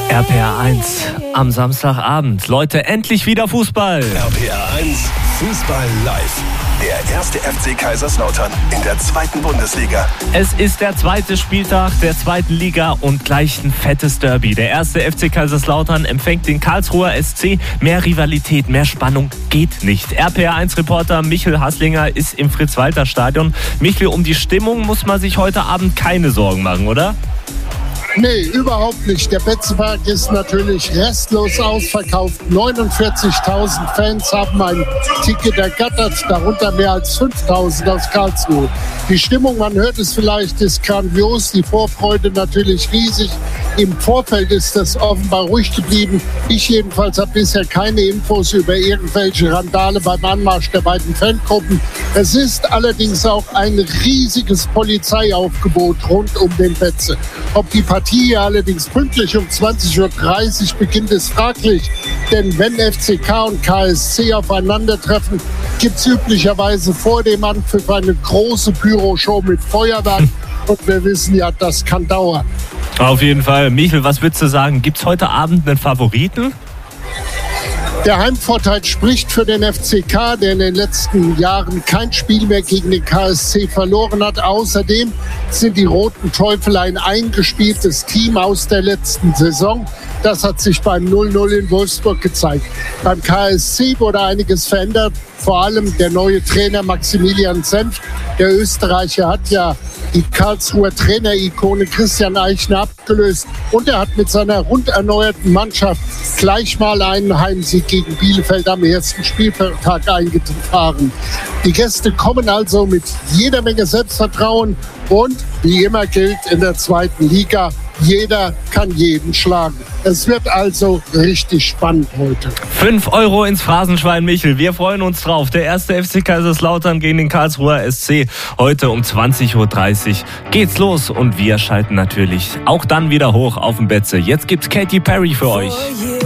RPR 1 am Samstagabend. Leute, endlich wieder Fußball. RPR 1 Fußball live. Der erste FC Kaiserslautern in der 2. Bundesliga. Es ist der 2. Spieltag der 2. Liga und gleich ein fettes Derby. Der erste FC Kaiserslautern empfängt den Karlsruher SC. Mehr Rivalität, mehr Spannung geht nicht. RPR 1 Reporter Michel Haslinger ist im Fritz-Walter-Stadion. Michel, um die Stimmung muss man sich heute Abend keine Sorgen machen, oder? Nee, überhaupt nicht. Der Betzenberg ist natürlich restlos ausverkauft. 49.000 Fans haben ein Ticket ergattert, darunter mehr als 5.000 aus Karlsruhe. Die Stimmung, man hört es vielleicht, ist grandios, die Vorfreude natürlich riesig. Im Vorfeld ist das offenbar ruhig geblieben. Ich jedenfalls habe bisher keine Infos über irgendwelche Randale beim Anmarsch der beiden Fangruppen. Es ist allerdings auch ein riesiges Polizeiaufgebot rund um den Betze. Ob die Partie allerdings pünktlich um 20.30 Uhr beginnt, ist fraglich. Denn wenn FCK und KSC aufeinandertreffen, gibt es üblicherweise vor dem Anpfiff eine große Pyroshow mit Feuerwerk. Und wir wissen ja, das kann dauern. Auf jeden Fall. Michel, was würdest du sagen? Gibt es heute Abend einen Favoriten? Der Heimvorteil spricht für den FCK, der in den letzten Jahren kein Spiel mehr gegen den KSC verloren hat. Außerdem sind die Roten Teufel ein eingespieltes Team aus der letzten Saison. Das hat sich beim 0-0 in Wolfsburg gezeigt. Beim KSC wurde einiges verändert, vor allem der neue Trainer Maximilian Senft. Der Österreicher hat ja die Karlsruher Trainerikone Christian Eichner abgelöst und er hat mit seiner rund erneuerten Mannschaft gleich mal einen Heimsieg gegen Bielefeld am ersten Spieltag eingefahren. Die Gäste kommen also mit jeder Menge Selbstvertrauen und wie immer gilt in der 2. Liga, jeder kann jeden schlagen. Es wird also richtig spannend heute. 5 € ins Phrasenschwein, Michel. Wir freuen uns drauf. Der erste FC Kaiserslautern gegen den Karlsruher SC. Heute um 20.30 Uhr geht's los. Und wir schalten natürlich auch dann wieder hoch auf dem Betze. Jetzt gibt's Katy Perry für euch.